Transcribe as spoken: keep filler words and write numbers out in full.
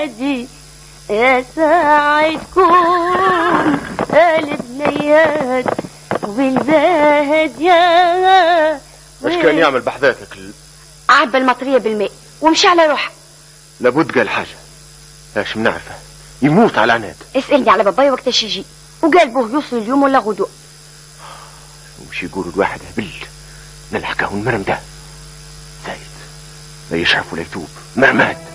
يا ساعد كون البنيات والزاهد يا ايش كان يعمل بحذاتك ال... عبى المطرية بالماء ومشي على روحه. لابد قال حاجة، ايش منعرفه يموت على عناد. اسألني على باباي وقت ايش يجي، وقال بوه يوصل اليوم ولا غدوة. وش يقولوا الواحد هبل نلحقه المرم ده زايد لا يشرف ولا يتوب مرماد.